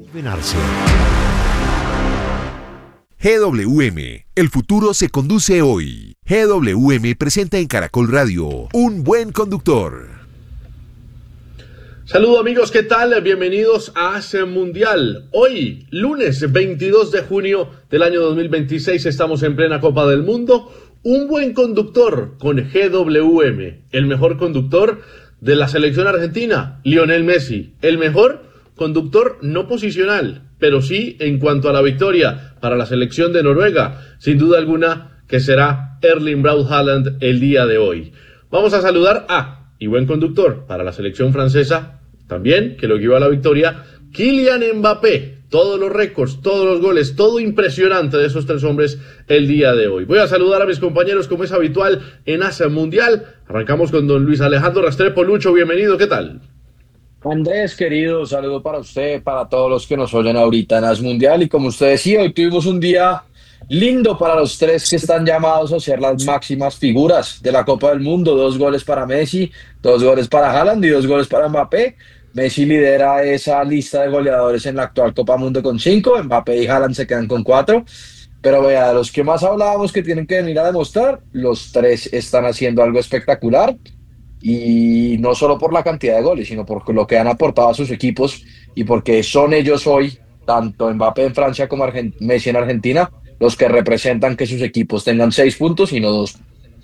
Venarse. GWM, el futuro se conduce hoy. GWM presenta en Caracol Radio Un Buen Conductor. Saludos amigos, ¿qué tal? Bienvenidos a AS Mundial. Hoy, lunes 22 de junio del año 2026, estamos en plena Copa del Mundo. Un buen conductor con GWM, el mejor conductor de la selección argentina, Lionel Messi. El mejor conductor no posicional, pero sí en cuanto a la victoria para la selección de Noruega. Sin duda alguna que será Erling Braut Haaland el día de hoy. Vamos a saludar y buen conductor para la selección francesa, también, que lo guió a la victoria, Kylian Mbappé. Todos los récords, todos los goles, todo impresionante de esos tres hombres el día de hoy. Voy a saludar a mis compañeros como es habitual en AS Mundial. Arrancamos con don Luis Alejandro Restrepo. Lucho, bienvenido, ¿qué tal? Andrés, querido, saludo para usted, para todos los que nos oyen ahorita en AS Mundial. Y como usted decía, hoy tuvimos un día lindo para los tres que están llamados a ser las máximas figuras de la Copa del Mundo. 2 goles para Messi, 2 goles para Haaland y 2 goles para Mbappé. Messi lidera esa lista de goleadores en la actual Copa Mundo con 5, Mbappé y Haaland se quedan con 4. Pero vea, de los que más hablábamos que tienen que venir a demostrar, los tres están haciendo algo espectacular. Y no solo por la cantidad de goles, sino por lo que han aportado a sus equipos y porque son ellos hoy, tanto Mbappé en Francia como Messi en Argentina, los que representan que sus equipos tengan 6 puntos y no 2.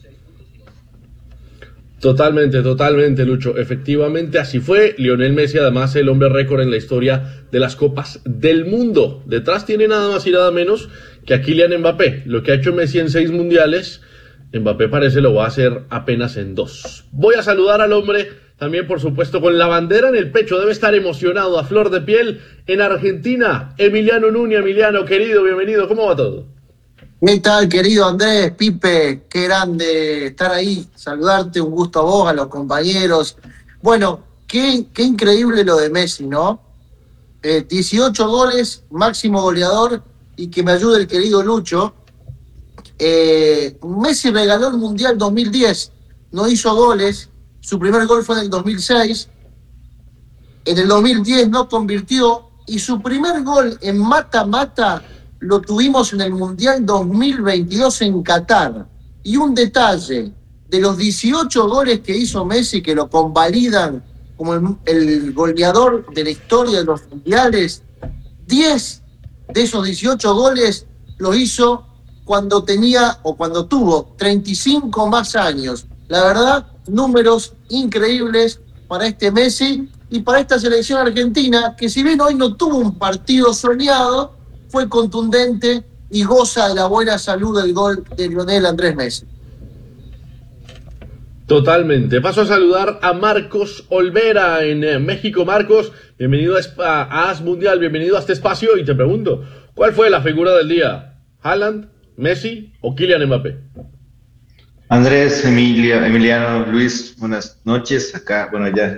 Totalmente, Lucho. Efectivamente, así fue. Lionel Messi, además, el hombre récord en la historia de las Copas del Mundo. Detrás tiene nada más y nada menos que a Kylian Mbappé. Lo que ha hecho Messi en 6 mundiales, Mbappé parece lo va a hacer apenas en 2. Voy a saludar al hombre, también por supuesto con la bandera en el pecho, debe estar emocionado a flor de piel en Argentina. Emiliano Nuña. Emiliano, querido, bienvenido, ¿cómo va todo? ¿Qué tal, querido Andrés, Pipe? Qué grande estar ahí, saludarte, un gusto a vos, a los compañeros. Bueno, qué increíble lo de Messi, ¿no? 18 goles, máximo goleador, y que me ayude el querido Lucho. Messi regaló el Mundial 2010, no hizo goles, su primer gol fue en el 2006, en el 2010 no convirtió, y su primer gol en mata-mata lo tuvimos en el Mundial 2022 en Qatar. Y un detalle, de los 18 goles que hizo Messi, que lo convalidan como el goleador de la historia de los mundiales, 10 de esos 18 goles los hizo cuando tuvo 35 más años. La verdad, números increíbles para este Messi y para esta selección argentina, que si bien hoy no tuvo un partido soñado, fue contundente y goza de la buena salud del gol de Lionel Andrés Messi. Totalmente. Paso a saludar a Marcos Olvera en México. Marcos, bienvenido a AS Mundial, bienvenido a este espacio y te pregunto, ¿cuál fue la figura del día? ¿Haaland, Messi o Kylian Mbappé? Andrés, Emiliano, Luis, buenas noches. Acá, bueno, ya